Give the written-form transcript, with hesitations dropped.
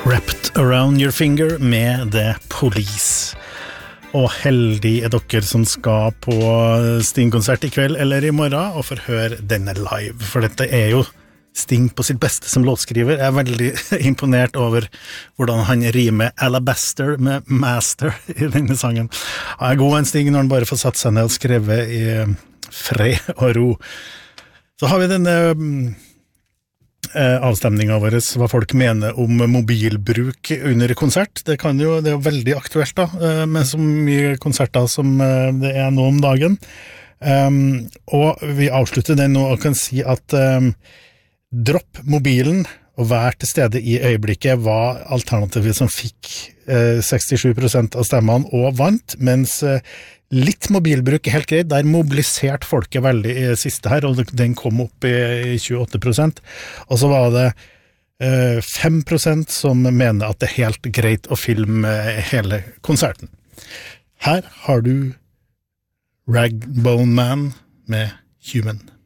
Wrapped Around Your Finger med The Police. Og heldig dere som skal på Sting-konsert I kveld eller I morgen og får høre denne live, for dette jo Sting på sitt beste som låtskriver. Jeg veldig imponert over hvordan han rimer alabaster med master I denne sangen. Han god en Sting når han bare får satt seg ned og skrive I fred og ro. Så har vi denne avstemningen vår, hva folk mener om mobilbruk under konsert. Det jo veldig aktuelt da, med så mye konserter som det nå om dagen. Og vi avslutter det nå og kan si at dropp mobilen og vær til stede I øyeblikket var alternativet som fikk 67% av stemmene og vant, mens litt mobilbruk helt greit, der mobiliserte folket veldig I siste her, og den kom opp I 28%, og så var det 5% som mener at det helt greit å filme hele konserten. Her har du Ragbone Man med Human.